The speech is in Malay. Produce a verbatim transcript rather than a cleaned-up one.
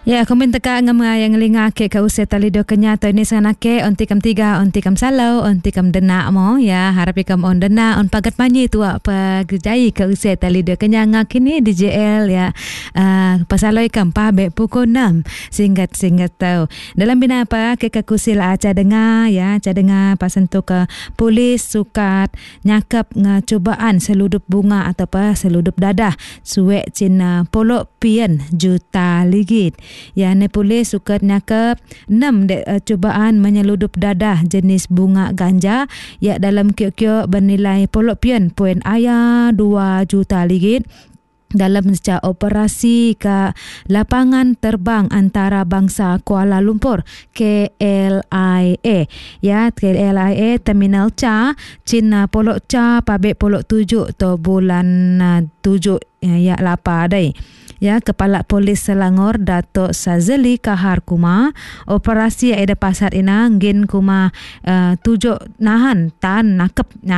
Ya, komen teka ngam yang linga ke ka use talido kenya to ini sanake onti kam tiga onti kam salau onti kam dena mo ya harap ikam on dena on pagat manyi tu apa gejai ka use talido kenya ngakini D J L ya uh, pasalo ikam pa be pukul enam singkat singkat tau dalam bina apa ke ka kusil aca dengar ya aca dengar pasan tu ke polis sukat nyakap ngacubaan seludup bunga atau apa seludup dadah suwe cina polok pian juta ligit. Ya, ne polis sukat nyakap enam de, uh, cubaan menyeludup dadah jenis bunga ganja ya dalam kiok-kiok bernilai polok pian poin ayah dua juta ligit dalam secara operasi ke lapangan terbang antara bangsa Kuala Lumpur K L I A ya K L I A Terminal Cha Cina polok Cha pabrik polok tujuh to bulan uh, tujuh ya, ya lapa dai. Ya, Kepala Polis Selangor Datuk Sazeli Kahar Kuma operasi ada pasar ina ngin kuma uh, tujuh nahan tan nakep